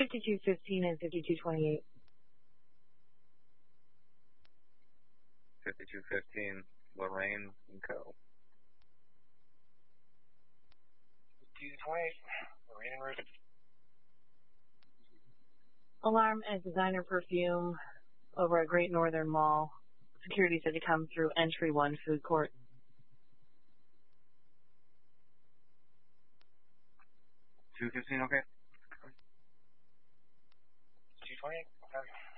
5215 and 5228. 5215, Lorraine and Co. 5228, Lorraine and Root. Alarm at Designer Perfume over at Great Northern Mall. Security said to come through entry 1 food court. 215, okay? 228, okay.